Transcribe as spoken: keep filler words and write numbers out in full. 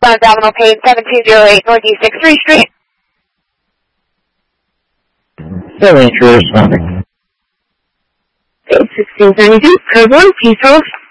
abdominal pain, seven two zero eight Northeast sixth Street. seven eight three responding. sixteen seventy-two, code one, peace hold.